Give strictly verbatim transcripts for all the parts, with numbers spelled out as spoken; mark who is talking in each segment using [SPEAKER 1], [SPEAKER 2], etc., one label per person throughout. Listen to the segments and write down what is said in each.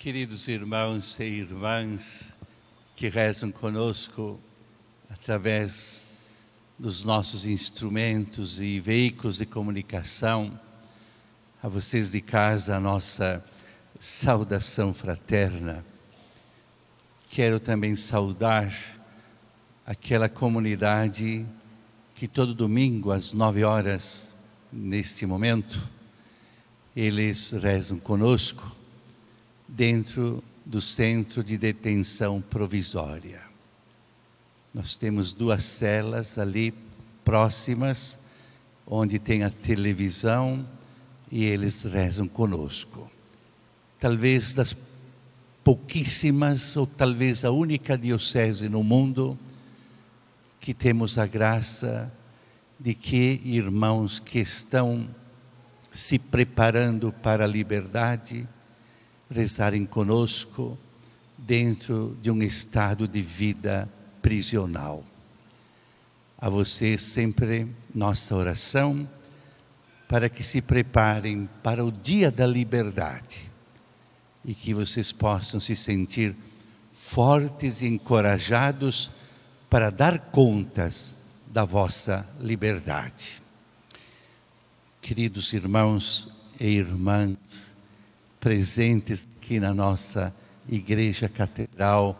[SPEAKER 1] Queridos irmãos e irmãs que rezam conosco através dos nossos instrumentos e veículos de comunicação, a vocês de casa a nossa saudação fraterna. Quero também saudar aquela comunidade que todo domingo às nove horas, neste momento, eles rezam conosco dentro do centro de detenção provisória. Nós temos duas celas ali próximas, onde tem a televisão e eles rezam conosco. Talvez das pouquíssimas, ou talvez a única diocese no mundo que temos a graça de que irmãos que estão se preparando para a liberdade rezarem conosco dentro de um estado de vida prisional. A vocês sempre nossa oração para que se preparem para o dia da liberdade e que vocês possam se sentir fortes e encorajados para dar contas da vossa liberdade. Queridos irmãos e irmãs, presentes aqui na nossa igreja catedral,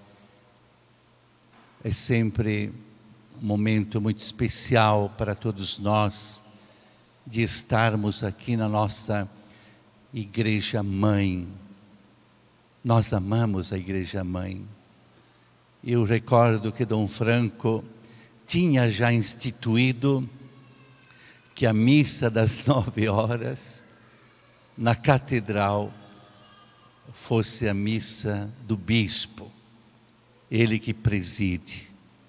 [SPEAKER 1] é sempre um momento muito especial para todos nós de estarmos aqui na nossa igreja mãe. Nós amamos a igreja mãe. Eu recordo que Dom Franco tinha já instituído que a missa das nove horas na catedral fosse a missa do bispo, ele que preside.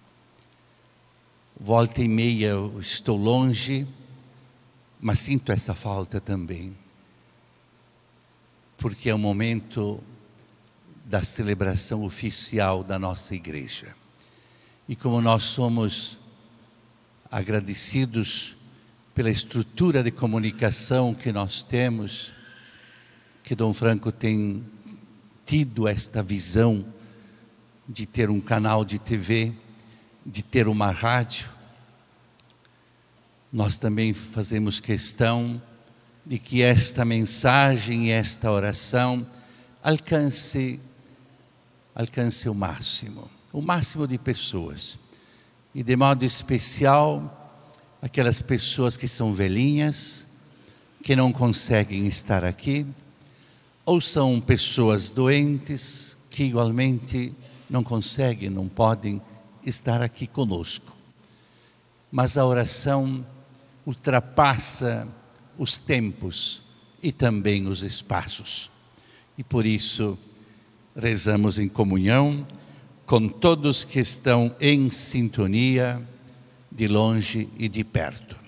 [SPEAKER 1] Volta e meia eu estou longe, mas sinto essa falta também, porque é o momento da celebração oficial da nossa igreja. E como nós somos agradecidos pela estrutura de comunicação que nós temos, que Dom Franco tem tido esta visão de ter um canal de T V, de ter uma rádio, nós também fazemos questão de que esta mensagem e esta oração alcance, alcance o máximo, o máximo de pessoas. E de modo especial, aquelas pessoas que são velhinhas, que não conseguem estar aqui, ou são pessoas doentes que igualmente não conseguem, não podem estar aqui conosco. Mas a oração ultrapassa os tempos e também os espaços. E por isso rezamos em comunhão com todos que estão em sintonia, de longe e de perto.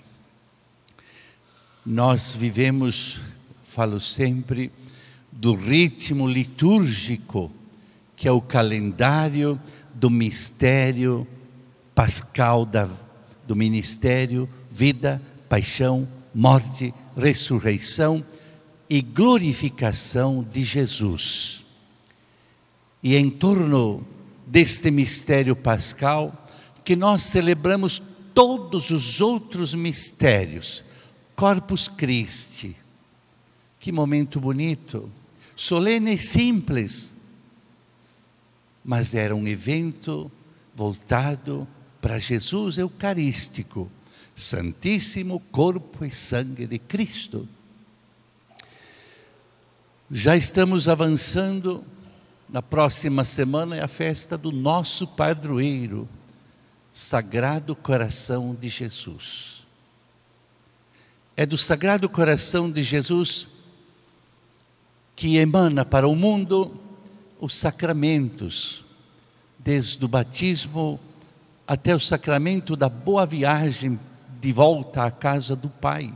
[SPEAKER 1] Nós vivemos, falo sempre, do ritmo litúrgico, que é o calendário do mistério pascal, da, do ministério, vida, paixão, morte, ressurreição e glorificação de Jesus. E em torno deste mistério pascal, que nós celebramos todos os outros mistérios, Corpus Christi. Que momento bonito, solene e simples, mas era um evento voltado para Jesus eucarístico, Santíssimo Corpo e Sangue de Cristo. Já estamos avançando, na próxima semana é a festa do nosso padroeiro, Sagrado Coração de Jesus. É do Sagrado Coração de Jesus que emana para o mundo os sacramentos, desde o batismo até o sacramento da boa viagem de volta à casa do Pai.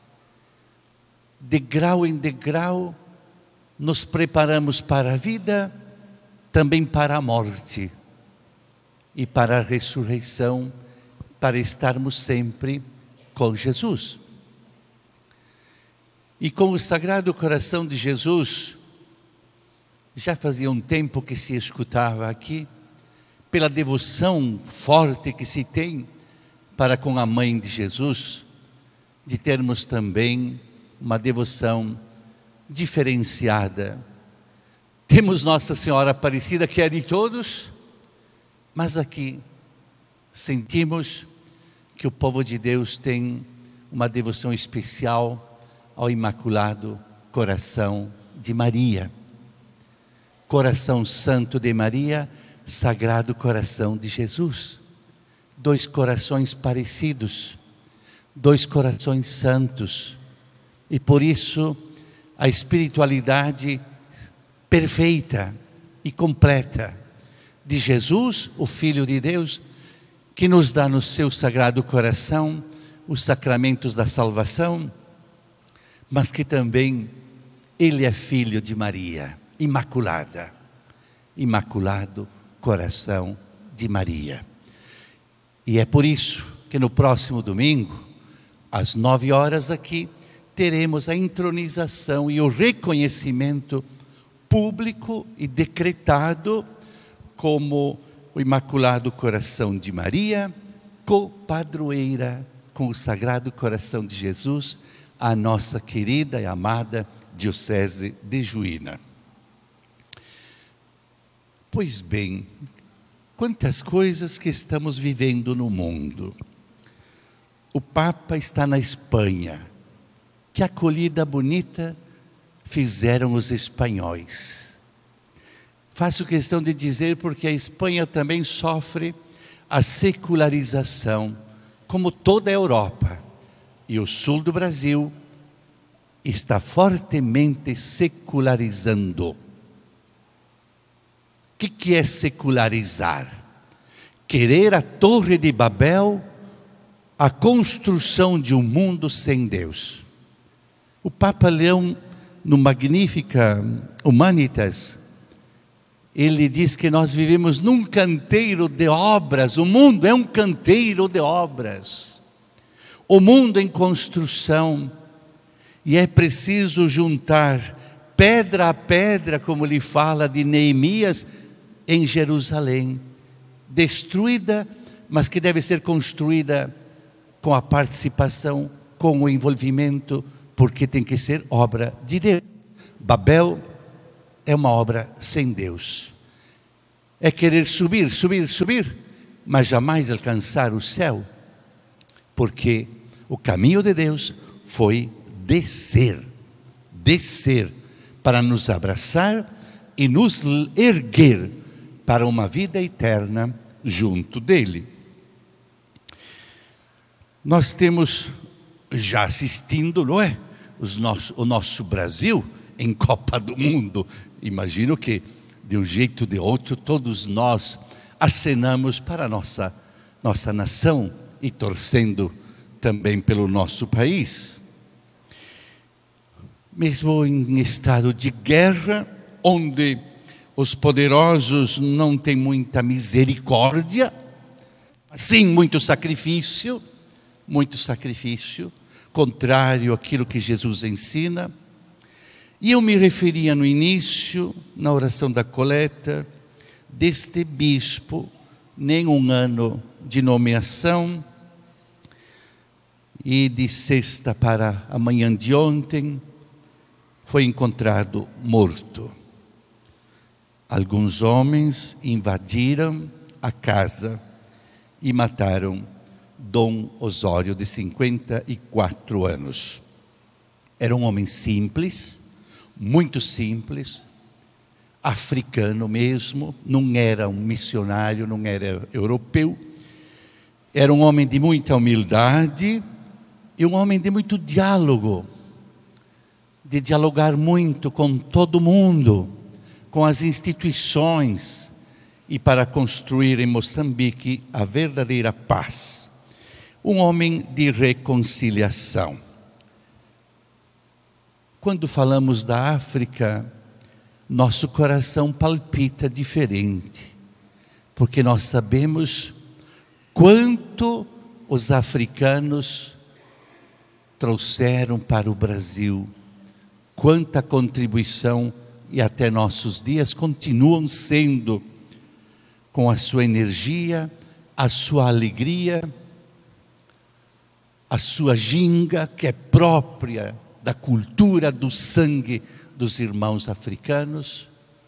[SPEAKER 1] De grau em degrau, nos preparamos para a vida, também para a morte e para a ressurreição, para estarmos sempre com Jesus. E com o Sagrado Coração de Jesus, Já fazia um tempo que se escutava aqui, pela devoção forte que se tem para com a mãe de Jesus, de termos também uma devoção diferenciada. Temos Nossa Senhora Aparecida, que é de todos, mas aqui sentimos que o povo de Deus tem uma devoção especial ao Imaculado Coração de Maria. Coração Santo de Maria, Sagrado Coração de Jesus. Dois corações parecidos, dois corações santos. E por isso a espiritualidade perfeita e completa de Jesus, o Filho de Deus, que nos dá no seu Sagrado Coração os sacramentos da salvação, mas que também Ele é Filho de Maria, Imaculada, Imaculado Coração de Maria. E é por isso que no próximo domingo, às nove horas aqui, teremos a entronização e o reconhecimento público e decretado como o Imaculado Coração de Maria, copadroeira com o Sagrado Coração de Jesus, a nossa querida e amada Diocese de Juína. Pois bem, quantas coisas que estamos vivendo no mundo. O Papa está na Espanha. Que acolhida bonita fizeram os espanhóis. Faço questão de dizer porque a Espanha também sofre a secularização, como toda a Europa. E o sul do Brasil está fortemente secularizando. O que, que é secularizar? Querer a Torre de Babel, a construção de um mundo sem Deus. O Papa Leão, no Magnificat Humanitas, ele diz que nós vivemos num canteiro de obras. O mundo é um canteiro de obras. O mundo em construção. E é preciso juntar pedra a pedra, como ele fala de Neemias, em Jerusalém. Destruída, mas que deve ser construída com a participação, com o envolvimento, porque tem que ser obra de Deus. Babel é uma obra sem Deus. É querer subir, subir, subir, mas jamais alcançar o céu. Porque o caminho de Deus foi descer, descer para nos abraçar e nos erguer para uma vida eterna junto dele. Nós temos já assistindo, não é? Os nosso, o nosso Brasil em Copa do Mundo. Imagino que de um jeito ou de outro todos nós acenamos para a nossa, nossa nação e torcendo também pelo nosso país. Mesmo em estado de guerra, onde os poderosos não têm muita misericórdia, sim, muito sacrifício, muito sacrifício, contrário àquilo que Jesus ensina. E eu me referia no início, na oração da coleta, deste bispo, nem um ano de nomeação, e de sexta para a manhã de ontem, foi encontrado morto. Alguns homens invadiram a casa e mataram Dom Osório, de cinquenta e quatro anos. Era um homem simples, muito simples, africano mesmo, não era um missionário, não era europeu. Era um homem de muita humildade e um homem de muito diálogo, de dialogar muito com todo mundo, com as instituições, e para construir em Moçambique a verdadeira paz. Um homem de reconciliação. Quando falamos da África, nosso coração palpita diferente, porque nós sabemos quanto os africanos trouxeram para o Brasil, quanta contribuição e até nossos dias continuam sendo, com a sua energia, a sua alegria, a sua ginga, que é própria da cultura, do sangue dos irmãos africanos.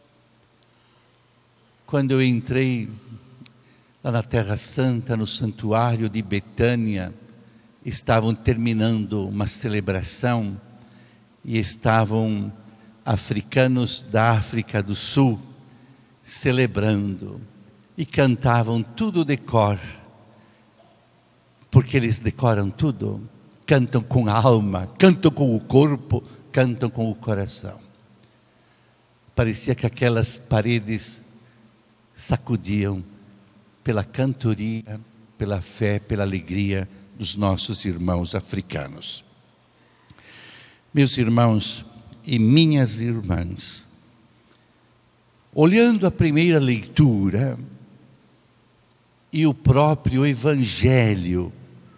[SPEAKER 1] Quando eu entrei lá na Terra Santa, no santuário de Betânia, estavam terminando uma celebração e estavam africanos da África do Sul celebrando e cantavam tudo de cor, porque eles decoram tudo, cantam com a alma, cantam com o corpo, cantam com o coração. Parecia que aquelas paredes sacudiam pela cantoria, pela fé, pela alegria dos nossos irmãos africanos. Meus irmãos e minhas irmãs, olhando a primeira leitura e o próprio Evangelho,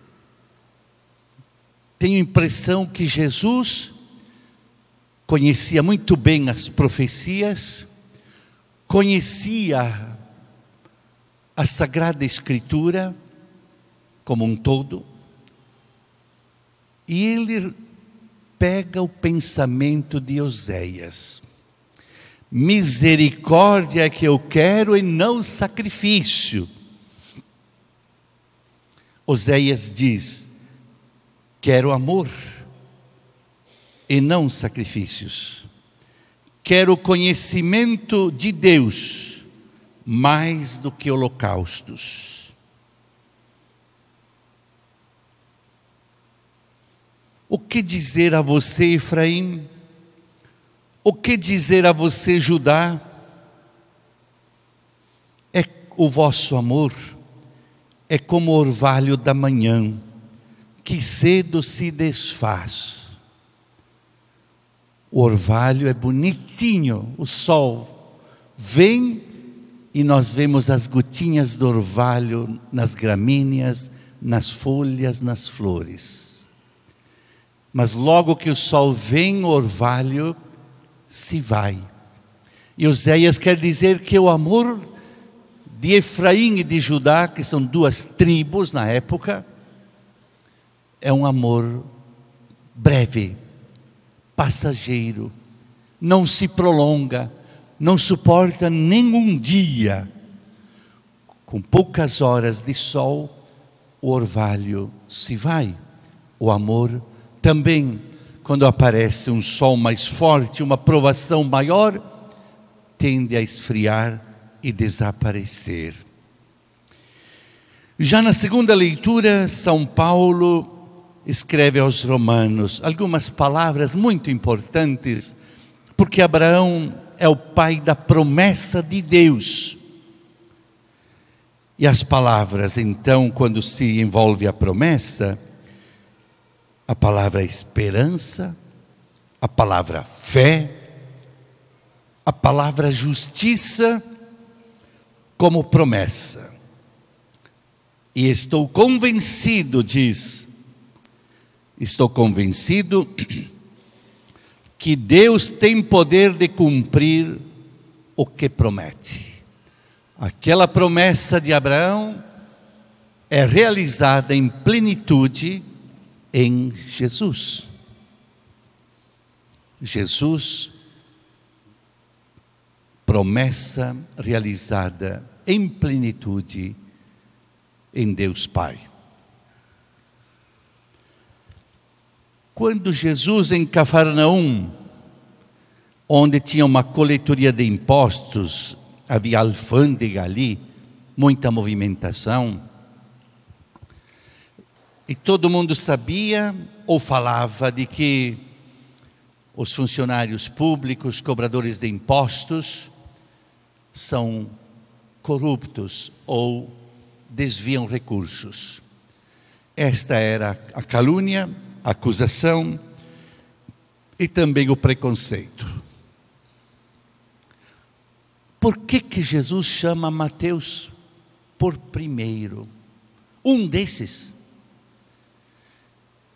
[SPEAKER 1] tenho a impressão que Jesus conhecia muito bem as profecias, conhecia a Sagrada Escritura como um todo, e ele pega o pensamento de Oséias. Misericórdia é que eu quero e não sacrifício. Oséias diz: quero amor e não sacrifícios. Quero o conhecimento de Deus mais do que holocaustos. O que dizer a você, Efraim? O que dizer a você, Judá? É o vosso amor, é como o orvalho da manhã, que cedo se desfaz. O orvalho é bonitinho, o sol vem e nós vemos as gotinhas do orvalho nas gramíneas, nas folhas, nas flores. Mas logo que o sol vem, o orvalho se vai. E Oséias quer dizer que o amor de Efraim e de Judá, que são duas tribos na época, é um amor breve, passageiro, não se prolonga, não suporta nenhum dia. Com poucas horas de sol, o orvalho se vai. O amor também, quando aparece um sol mais forte, uma provação maior, tende a esfriar e desaparecer. Já na segunda leitura, São Paulo escreve aos Romanos algumas palavras muito importantes, porque Abraão é o pai da promessa de Deus. E as palavras, então, quando se envolve a promessa, a palavra esperança, a palavra fé, a palavra justiça como promessa. E estou convencido, diz, estou convencido que Deus tem poder de cumprir o que promete. Aquela promessa de Abraão é realizada em plenitude em Jesus. Jesus, promessa realizada em plenitude em Deus Pai. Quando Jesus em Cafarnaum, onde tinha uma coletoria de impostos, havia alfândega ali, muita movimentação, e todo mundo sabia ou falava de que os funcionários públicos, cobradores de impostos, são corruptos ou desviam recursos. Esta era a calúnia, a acusação e também o preconceito. Por que que Jesus chama Mateus por primeiro? Um desses.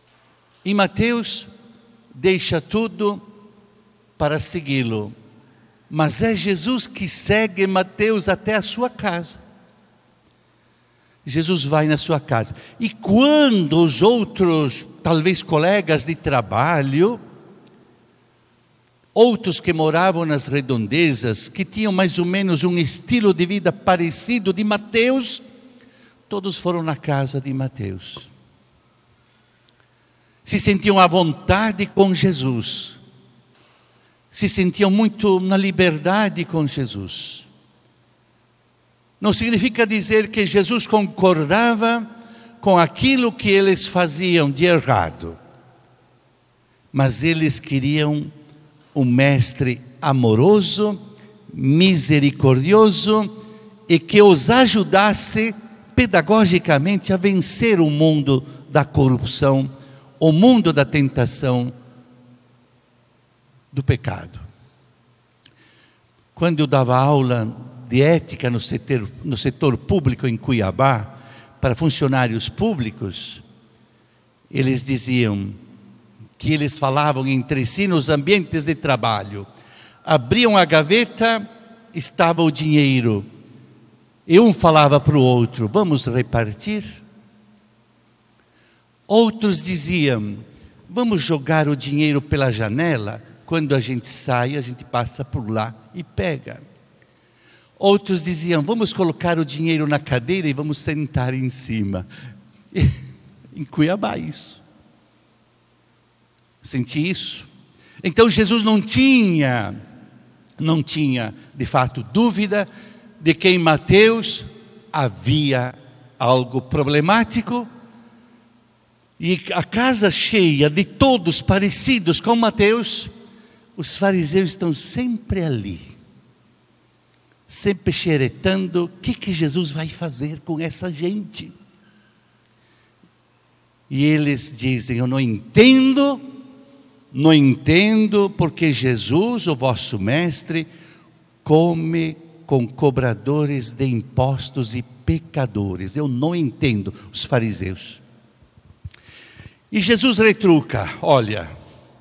[SPEAKER 1] E Mateus deixa tudo para segui-lo. mas é Jesus que segue Mateus até a sua casa. Jesus vai na sua casa. E quando os outros, talvez colegas de trabalho, outros que moravam nas redondezas, que tinham mais ou menos um estilo de vida parecido de Mateus, todos foram na casa de Mateus. Se sentiam à vontade com Jesus. Se sentiam muito na liberdade com Jesus. Não significa dizer que Jesus concordava com aquilo que eles faziam de errado. Mas eles queriam um mestre amoroso, misericordioso e que os ajudasse pedagogicamente a vencer o mundo da corrupção, o mundo da tentação, do pecado. Quando eu dava aula de ética no setor, no setor público em Cuiabá, para funcionários públicos, eles diziam que eles falavam entre si nos ambientes de trabalho. Abriam a gaveta, estava o dinheiro. E um falava para o outro, vamos repartir? Outros diziam, vamos jogar o dinheiro pela janela? Quando a gente sai, a gente passa por lá e pega. Outros diziam, vamos colocar o dinheiro na cadeira e vamos sentar em cima. E, em Cuiabá isso. Senti isso. Então Jesus não tinha, não tinha de fato dúvida de que em Mateus havia algo problemático. E a casa cheia de todos parecidos com Mateus, os fariseus estão sempre ali, sempre xeretando o que, que Jesus vai fazer com essa gente. E eles dizem, eu não entendo, não entendo porque Jesus, o vosso mestre, come com cobradores de impostos e pecadores. Eu não entendo os fariseus. E Jesus retruca, olha,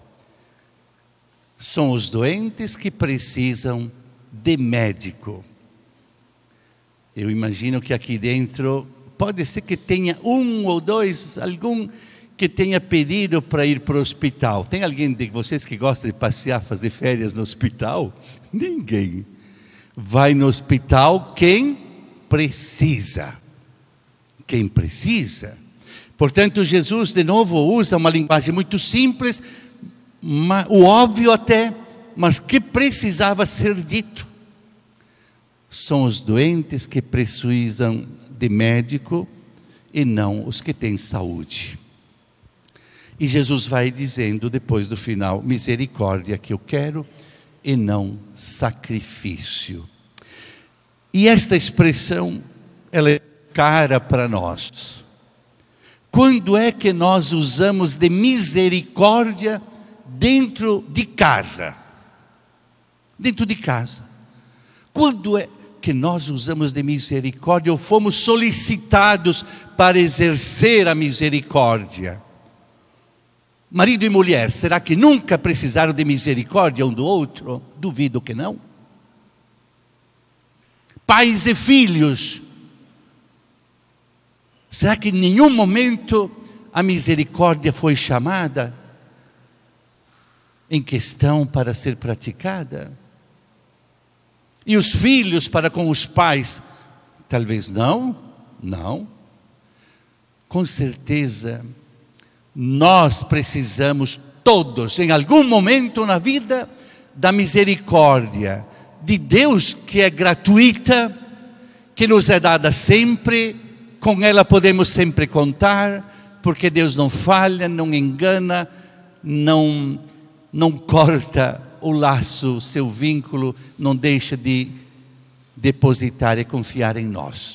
[SPEAKER 1] são os doentes que precisam de médico. Eu imagino que aqui dentro, pode ser que tenha um ou dois, algum que tenha pedido para ir para o hospital. Tem alguém de vocês que gosta de passear, fazer férias no hospital? Ninguém. Vai no hospital quem precisa. Quem precisa. Portanto, Jesus de novo usa uma linguagem muito simples, o óbvio até, mas que precisava ser dito. São os doentes que precisam de médico e não os que têm saúde. E Jesus vai dizendo depois do final, misericórdia que eu quero e não sacrifício. E esta expressão, ela é cara para nós. Quando é que nós usamos de misericórdia dentro de casa? Dentro de casa. Quando é que nós usamos de misericórdia ou fomos solicitados para exercer a misericórdia? Marido e mulher, será que nunca precisaram de misericórdia um do outro? Duvido que não. Pais e filhos, será que em nenhum momento a misericórdia foi chamada em questão para ser praticada? E os filhos para com os pais? Talvez não, não. Com certeza, nós precisamos todos, em algum momento na vida, da misericórdia de Deus, que é gratuita, que nos é dada sempre, com ela podemos sempre contar, porque Deus não falha, não engana, não, não corta o laço, o seu vínculo, não deixa de depositar e confiar em nós.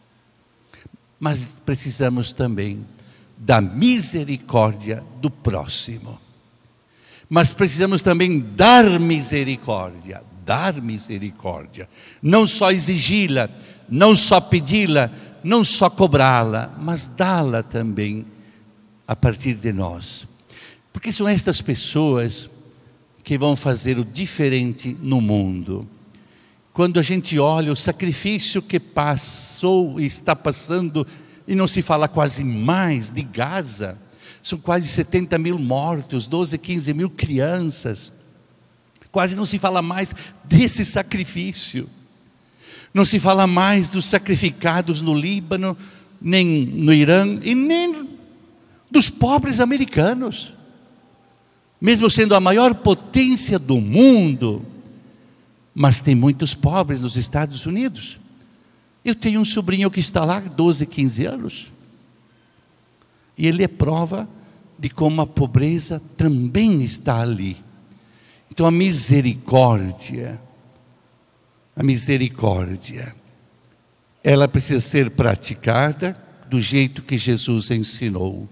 [SPEAKER 1] Mas precisamos também da misericórdia do próximo. Mas precisamos também dar misericórdia, dar misericórdia. Não só exigi-la, não só pedi-la, não só cobrá-la, mas dá-la também a partir de nós. Porque são estas pessoas que vão fazer o diferente no mundo. Quando a gente olha o sacrifício que passou e está passando, e não se fala quase mais de Gaza, são quase setenta mil mortos, doze, quinze mil crianças, quase não se fala mais desse sacrifício, não se fala mais dos sacrificados no Líbano, nem no Irã, e nem dos pobres americanos, mesmo sendo a maior potência do mundo, mas tem muitos pobres nos Estados Unidos. Eu tenho um sobrinho que está lá há doze, quinze anos, e ele é prova de como a pobreza também está ali. Então a misericórdia, a misericórdia, ela precisa ser praticada do jeito que Jesus ensinou.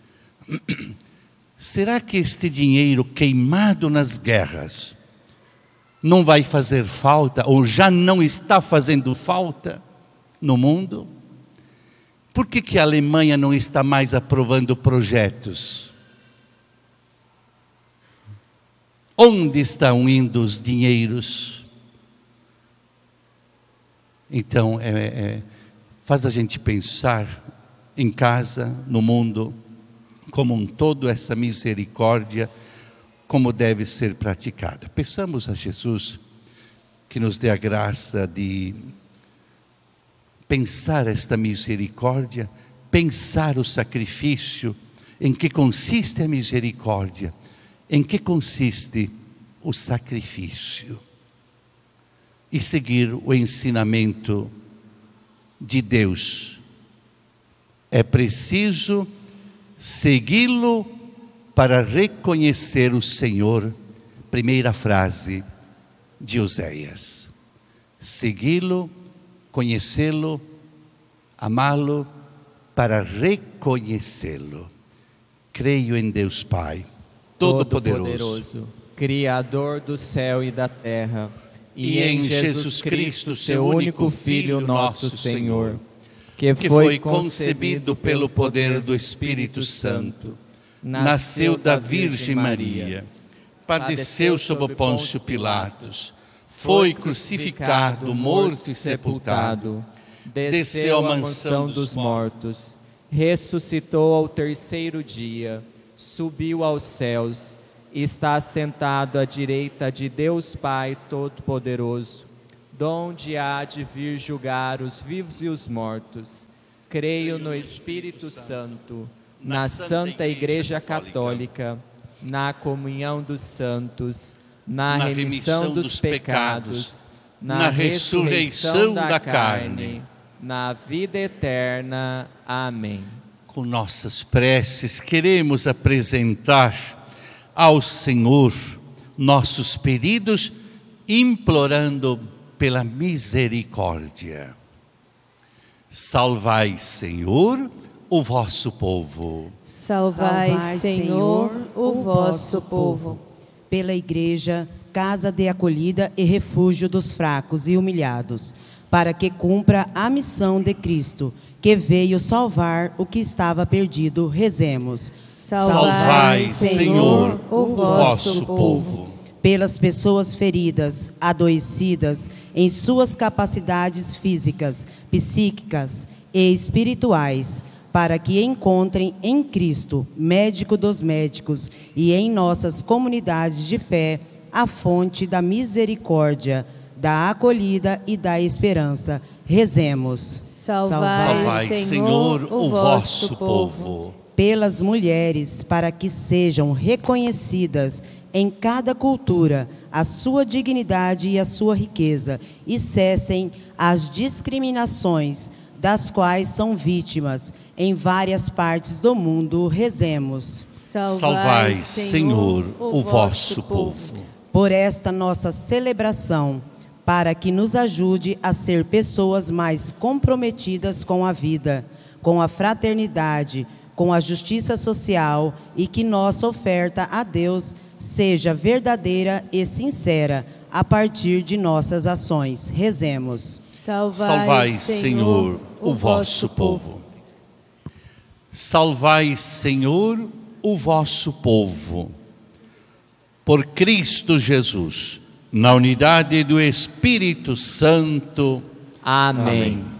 [SPEAKER 1] Será que este dinheiro queimado nas guerras não vai fazer falta, ou já não está fazendo falta no mundo? Por que que a Alemanha não está mais aprovando projetos? Onde estão indo os dinheiros? Então, é, é, faz a gente pensar em casa, no mundo, como um todo, essa misericórdia, como deve ser praticada. Peçamos a Jesus que nos dê a graça de pensar esta misericórdia, pensar o sacrifício, em que consiste a misericórdia, em que consiste o sacrifício, e seguir o ensinamento de Deus. É preciso segui-lo para reconhecer o Senhor. Primeira frase de Oséias: segui-lo, conhecê-lo, amá-lo, para reconhecê-lo. Creio em Deus Pai Todo-Poderoso,
[SPEAKER 2] Criador do céu e da terra,
[SPEAKER 1] e em Jesus Cristo, seu único Filho, nosso Senhor,
[SPEAKER 2] que
[SPEAKER 1] que foi concebido pelo poder do Espírito Santo, nasceu da Virgem Maria, padeceu sob Pôncio Pilatos, foi crucificado, morto e sepultado,
[SPEAKER 2] desceu à mansão dos mortos, ressuscitou ao terceiro dia, subiu aos céus, está assentado à direita de Deus Pai Todo-Poderoso, donde há de vir julgar os vivos e os mortos. Creio no Espírito Santo, na Santa Igreja Católica, na comunhão dos santos, na remissão dos pecados, na ressurreição da carne, na vida eterna. Amém.
[SPEAKER 1] Com nossas preces, queremos apresentar ao Senhor nossos pedidos, implorando pela misericórdia. Salvai, Senhor, o vosso povo.
[SPEAKER 3] Salvai, Salvai Senhor, o vosso povo.
[SPEAKER 4] Pela Igreja, casa de acolhida e refúgio dos fracos e humilhados, para que cumpra a missão de Cristo, que veio salvar o que estava perdido. Rezemos.
[SPEAKER 1] Salvai, Senhor, o vosso povo.
[SPEAKER 4] Pelas pessoas feridas, adoecidas em suas capacidades físicas, psíquicas e espirituais, para que encontrem em Cristo, médico dos médicos, e em nossas comunidades de fé, a fonte da misericórdia, da acolhida e da esperança. Rezemos.
[SPEAKER 3] Salvai,
[SPEAKER 1] Salvai Senhor, Senhor, o vosso povo.
[SPEAKER 4] Pelas mulheres, para que sejam reconhecidas em cada cultura a sua dignidade e a sua riqueza, e cessem as discriminações das quais são vítimas em várias partes do mundo. Rezemos.
[SPEAKER 3] Salvai,
[SPEAKER 1] Salvai Senhor, o vosso povo.
[SPEAKER 4] Por esta nossa celebração, para que nos ajude a ser pessoas mais comprometidas com a vida, com a fraternidade, com a justiça social, e que nossa oferta a Deus seja verdadeira e sincera a partir de nossas ações. Rezemos.
[SPEAKER 3] Salvai,
[SPEAKER 1] Salvai Senhor, o vosso povo. Salvai, Senhor, o vosso povo. Por Cristo Jesus, na unidade do Espírito Santo.
[SPEAKER 2] Amém.
[SPEAKER 1] Amém.